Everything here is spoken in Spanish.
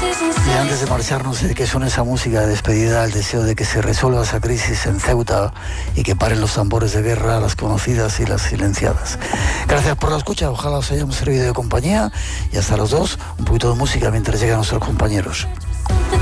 Y antes de marcharnos, que suene esa música de despedida, el deseo de que se resuelva esa crisis en Ceuta y que paren los tambores de guerra, las conocidas y las silenciadas. Gracias por la escucha, ojalá os hayamos servido de compañía, y hasta los dos, un poquito de música mientras llegan nuestros compañeros.